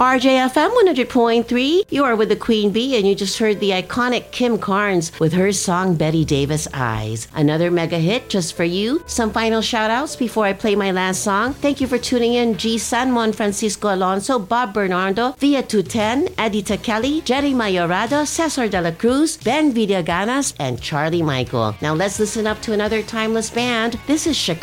RJFM 100.3. You are with the Queen Bee, and you just heard the iconic Kim Carnes with her song Betty Davis Eyes. Another mega hit just for you. Some final shout outs before I play my last song. Thank you for tuning in. G. Sanmon, Francisco Alonso, Bob Bernardo, Via 210, Edita Kelly, Jerry Mayorado, Cesar de la Cruz, Ben Villaganas, and Charlie Michael. Now let's listen up to another timeless band. This is Chicago.